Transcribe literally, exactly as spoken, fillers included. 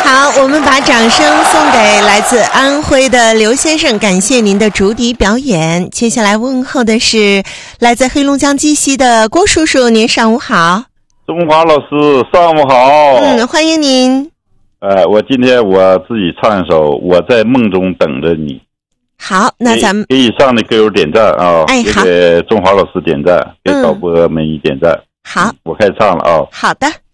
好，我们把掌声送给来自安徽的刘先生，感谢您的竹笛表演。接下来问候的是来自黑龙江鸡西的郭叔叔，您上午好。 中华老师上午好。 嗯，欢迎您。 呃，我今天我自己唱一首《我在梦中等着你》。 好，那咱们给以上的歌友点赞啊！ 哎，好， 给中华老师点赞，给导播们一点赞。 好， 我开始唱了啊。 好的。